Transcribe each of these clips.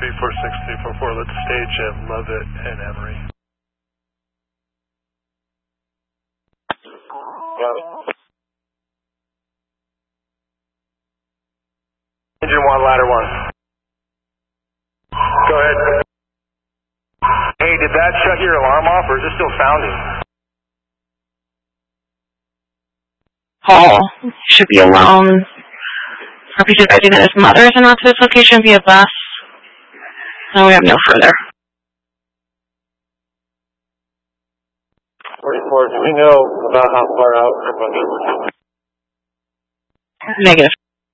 346-344, let's stage at Lovett and Emory. Engine 1, ladder 1. Go ahead. Hey, did that shut your alarm off, or is it still sounding? Paul should be alone. RP2 guiding that his mother is not to this location via bus. No, we have no further. 44, do we know about how far out? Negative.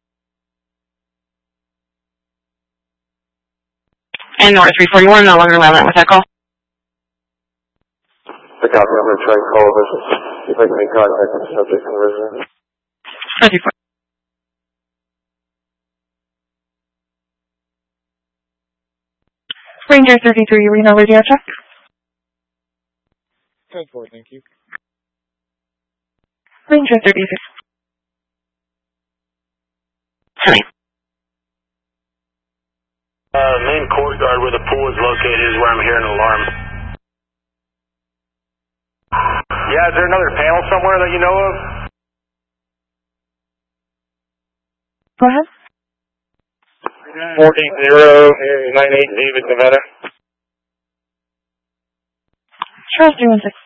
And North 341, no longer landing with that call. Pick up, I'm going to try and call this. See if I can make contact with the subject and the resident. 34. Ranger 33, Reno radio check. 10-4, thank you. Ranger 33. Honey. Main courtyard where the pool is located is where I'm hearing an alarm. Yeah, is there another panel somewhere that you know of? Go ahead. 40-98 David Nevada. Charles 316.